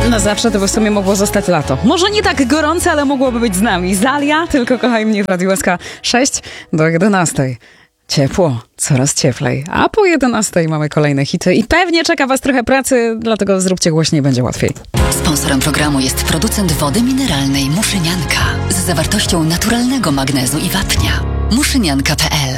na zawsze, to by w sumie mogło zostać lato. Może nie tak gorące, ale mogłoby być z nami. Zalia, tylko kochaj mnie w Radiu SK 6 do 11. Ciepło, coraz cieplej. A po 11 mamy kolejne hity i pewnie czeka was trochę pracy, dlatego zróbcie głośniej, będzie łatwiej. Sponsorem programu jest producent wody mineralnej Muszynianka z zawartością naturalnego magnezu i wapnia. Muszynianka.pl